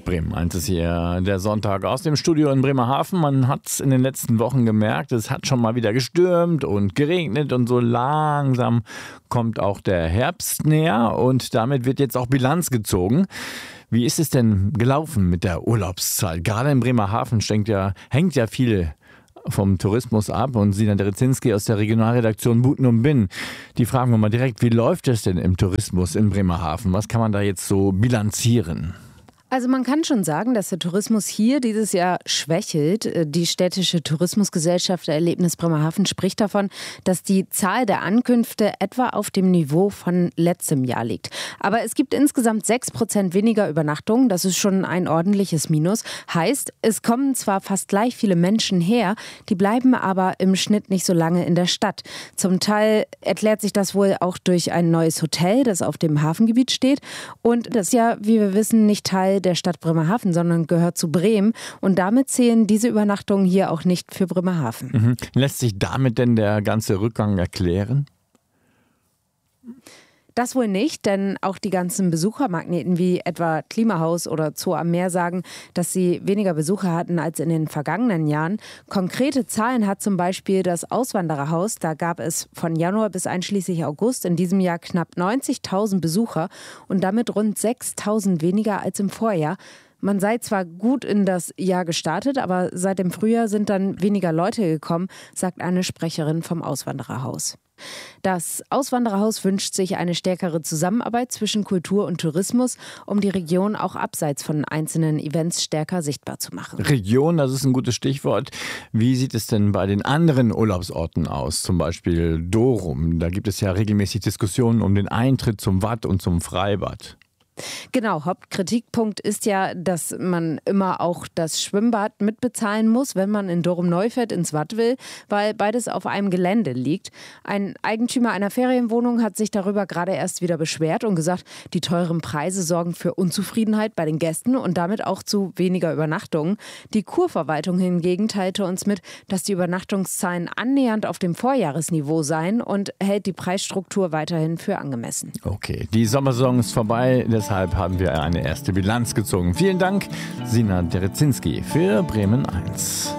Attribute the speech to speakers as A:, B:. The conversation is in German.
A: Bremen 1 ist hier der Sonntag aus dem Studio in Bremerhaven. Man hat es in den letzten Wochen gemerkt, es hat schon mal wieder gestürmt und geregnet und so langsam kommt auch der Herbst näher und damit wird jetzt auch Bilanz gezogen. Wie ist es denn gelaufen mit der Urlaubszeit? Gerade in Bremerhaven hängt ja viel vom Tourismus ab und Sina Derezinski aus der Regionalredaktion Buten und Binnen. Die fragen wir mal direkt, wie läuft es denn im Tourismus in Bremerhaven? Was kann man da jetzt so bilanzieren?
B: Also man kann schon sagen, dass der Tourismus hier dieses Jahr schwächelt. Die städtische Tourismusgesellschaft Erlebnis Bremerhaven spricht davon, dass die Zahl der Ankünfte etwa auf dem Niveau von letztem Jahr liegt. Aber es gibt insgesamt 6% weniger Übernachtungen. Das ist schon ein ordentliches Minus. Heißt, es kommen zwar fast gleich viele Menschen her, die bleiben aber im Schnitt nicht so lange in der Stadt. Zum Teil erklärt sich das wohl auch durch ein neues Hotel, das auf dem Hafengebiet steht. Und das ist ja, wie wir wissen, nicht Teil der Stadt Bremerhaven, sondern gehört zu Bremen. Und damit zählen diese Übernachtungen hier auch nicht für Bremerhaven.
A: Lässt sich damit denn der ganze Rückgang erklären?
B: Das wohl nicht, denn auch die ganzen Besuchermagneten wie etwa Klimahaus oder Zoo am Meer sagen, dass sie weniger Besucher hatten als in den vergangenen Jahren. Konkrete Zahlen hat zum Beispiel das Auswandererhaus. Da gab es von Januar bis einschließlich August in diesem Jahr knapp 90.000 Besucher und damit rund 6.000 weniger als im Vorjahr. Man sei zwar gut in das Jahr gestartet, aber seit dem Frühjahr sind dann weniger Leute gekommen, sagt eine Sprecherin vom Auswandererhaus. Das Auswandererhaus wünscht sich eine stärkere Zusammenarbeit zwischen Kultur und Tourismus, um die Region auch abseits von einzelnen Events stärker sichtbar zu machen.
A: Region, das ist ein gutes Stichwort. Wie sieht es denn bei den anderen Urlaubsorten aus? Zum Beispiel Dorum. Da gibt es ja regelmäßig Diskussionen um den Eintritt zum Watt und zum Freibad.
B: Genau, Hauptkritikpunkt ist ja, dass man immer auch das Schwimmbad mitbezahlen muss, wenn man in Dorum-Neustadt ins Watt will, weil beides auf einem Gelände liegt. Ein Eigentümer einer Ferienwohnung hat sich darüber gerade erst wieder beschwert und gesagt, die teuren Preise sorgen für Unzufriedenheit bei den Gästen und damit auch zu weniger Übernachtungen. Die Kurverwaltung hingegen teilte uns mit, dass die Übernachtungszahlen annähernd auf dem Vorjahresniveau seien und hält die Preisstruktur weiterhin für angemessen.
A: Okay, die Sommersaison ist vorbei, deshalb haben wir eine erste Bilanz gezogen. Vielen Dank, Sina Derezinski für Bremen 1.